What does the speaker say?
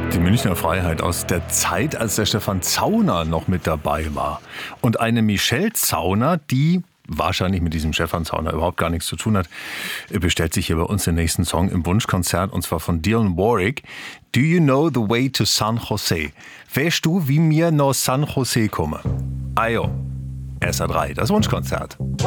Die Münchner Freiheit aus der Zeit, als der Stefan Zauner noch mit dabei war. Und eine Michelle Zauner, die wahrscheinlich mit diesem Stefan Zauner überhaupt gar nichts zu tun hat, bestellt sich hier bei uns den nächsten Song im Wunschkonzert, und zwar von Dionne Warwick. Do you know the way to San Jose? Weißt du, wie mir nach San Jose komme? Ajo, RSA3, das Wunschkonzert.